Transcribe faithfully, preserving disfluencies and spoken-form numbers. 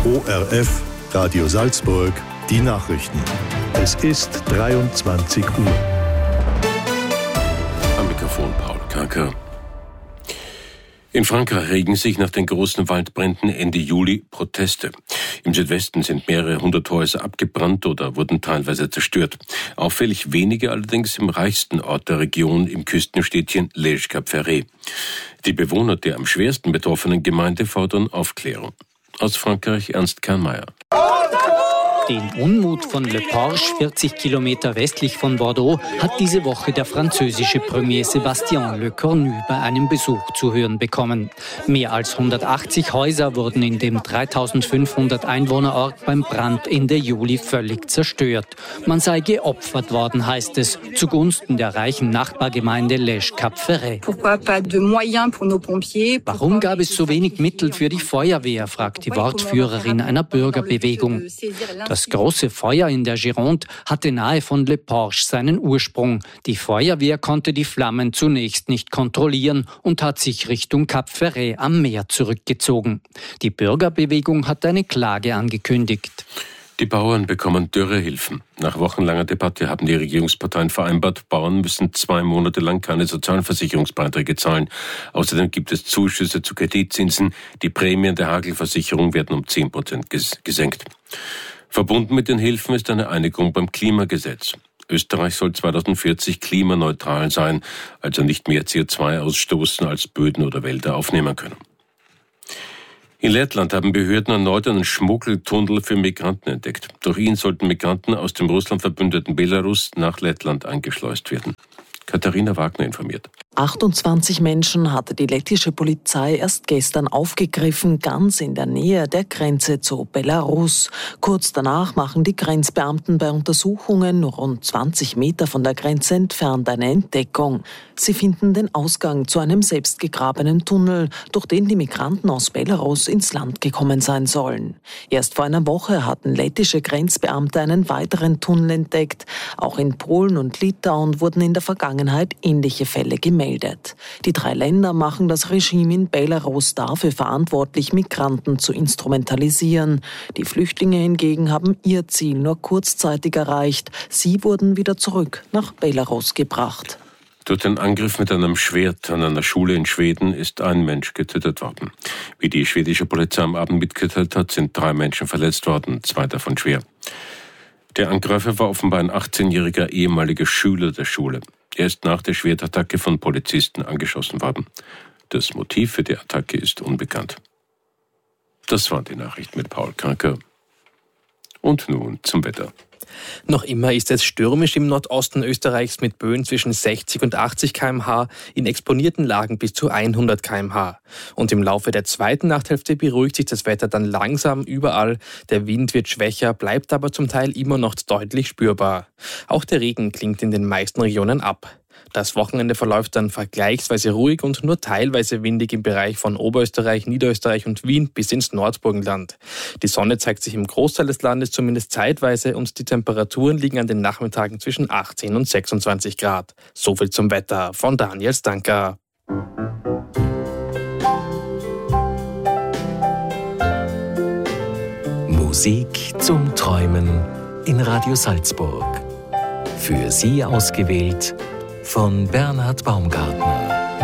O R F, Radio Salzburg, die Nachrichten. Es ist dreiundzwanzig Uhr. Am Mikrofon Paul Kanker. In Frankreich regen sich nach den großen Waldbränden Ende Juli Proteste. Im Südwesten sind mehrere hundert Häuser abgebrannt oder wurden teilweise zerstört. Auffällig wenige allerdings im reichsten Ort der Region, im Küstenstädtchen Lège-Cap-Ferret. Die Bewohner der am schwersten betroffenen Gemeinde fordern Aufklärung. Aus Frankreich Ernst Kernmeier. Den Unmut von Le Porche, vierzig Kilometer westlich von Bordeaux, hat diese Woche der französische Premier Sébastien Lecornu bei einem Besuch zu hören bekommen. Mehr als hundertachtzig Häuser wurden in dem dreitausendfünfhundert Einwohnerort beim Brand Ende Juli völlig zerstört. Man sei geopfert worden, heißt es, zugunsten der reichen Nachbargemeinde Lège-Cap-Ferret. Warum gab es so wenig Mittel für die Feuerwehr, fragt die Wortführerin einer Bürgerbewegung. Das große Feuer in der Gironde hatte nahe von Le Porche seinen Ursprung. Die Feuerwehr konnte die Flammen zunächst nicht kontrollieren und hat sich Richtung Cap-Ferret am Meer zurückgezogen. Die Bürgerbewegung hat eine Klage angekündigt. Die Bauern bekommen Dürrehilfen. Nach wochenlanger Debatte haben die Regierungsparteien vereinbart, Bauern müssen zwei Monate lang keine Sozialversicherungsbeiträge zahlen. Außerdem gibt es Zuschüsse zu Kreditzinsen. Die Prämien der Hagelversicherung werden um zehn Prozent ges- gesenkt. Verbunden mit den Hilfen ist eine Einigung beim Klimagesetz. Österreich soll zweitausendvierzig klimaneutral sein, also nicht mehr C O zwei ausstoßen, als Böden oder Wälder aufnehmen können. In Lettland haben Behörden erneut einen Schmuggeltunnel für Migranten entdeckt. Durch ihn sollten Migranten aus dem Russland verbündeten Belarus nach Lettland eingeschleust werden. Katharina Wagner informiert. achtundzwanzig Menschen hatte die lettische Polizei erst gestern aufgegriffen, ganz in der Nähe der Grenze zu Belarus. Kurz danach machen die Grenzbeamten bei Untersuchungen rund zwanzig Meter von der Grenze entfernt eine Entdeckung. Sie finden den Ausgang zu einem selbstgegrabenen Tunnel, durch den die Migranten aus Belarus ins Land gekommen sein sollen. Erst vor einer Woche hatten lettische Grenzbeamte einen weiteren Tunnel entdeckt. Auch in Polen und Litauen wurden in der Vergangenheit ähnliche Fälle gemeldet. Die drei Länder machen das Regime in Belarus dafür verantwortlich, Migranten zu instrumentalisieren. Die Flüchtlinge hingegen haben ihr Ziel nur kurzzeitig erreicht. Sie wurden wieder zurück nach Belarus gebracht. Durch den Angriff mit einem Schwert an einer Schule in Schweden ist ein Mensch getötet worden. Wie die schwedische Polizei am Abend mitgeteilt hat, sind drei Menschen verletzt worden, zwei davon schwer. Der Angreifer war offenbar ein achtzehnjähriger ehemaliger Schüler der Schule. Er ist nach der Schwertattacke von Polizisten angeschossen worden. Das Motiv für die Attacke ist unbekannt. Das waren die Nachrichten mit Paul Kanker. Und nun zum Wetter. Noch immer ist es stürmisch im Nordosten Österreichs mit Böen zwischen sechzig und achtzig Kilometer pro Stunde, in exponierten Lagen bis zu hundert Kilometer pro Stunde. Und im Laufe der zweiten Nachthälfte beruhigt sich das Wetter dann langsam überall. Der Wind wird schwächer, bleibt aber zum Teil immer noch deutlich spürbar. Auch der Regen klingt in den meisten Regionen ab. Das Wochenende verläuft dann vergleichsweise ruhig und nur teilweise windig im Bereich von Oberösterreich, Niederösterreich und Wien bis ins Nordburgenland. Die Sonne zeigt sich im Großteil des Landes zumindest zeitweise und die Temperaturen liegen an den Nachmittagen zwischen achtzehn und sechsundzwanzig Grad. Soviel zum Wetter von Daniel Stanker. Musik zum Träumen in Radio Salzburg. Für Sie ausgewählt von Bernhard Baumgartner.